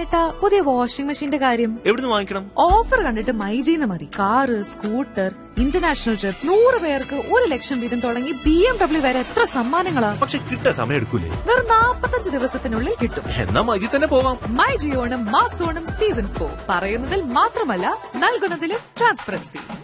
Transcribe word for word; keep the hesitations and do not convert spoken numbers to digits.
ഏട്ടാ പുതിയ വാഷിംഗ് മെഷീന്റെ കാര്യം എവിടുന്ന് വാങ്ങിക്കണം? ഓഫർ കണ്ടിട്ട് മൈജിന്ന് മതി. കാറ്, സ്കൂട്ടർ, ഇന്റർനാഷണൽ ട്രിപ്പ്, നൂറ് പേർക്ക് ഒരു ലക്ഷം വീതം തുടങ്ങി ബി എം ഡബ്ല്യു വരെ എത്ര സമ്മാനങ്ങളാ. പക്ഷെ കിട്ടാൻ സമയം എടുക്കൂലേ? വെറും നാപ്പത്തഞ്ച് ദിവസത്തിനുള്ളിൽ കിട്ടും. എന്നാ മൈജി തന്നെ പോവാം. മൈജി ഓണം മാസോണം സീസൺ ഫോർ പറയുന്നതിൽ മാത്രമല്ല നൽകുന്നതിലും ട്രാൻസ്പെറൻസി.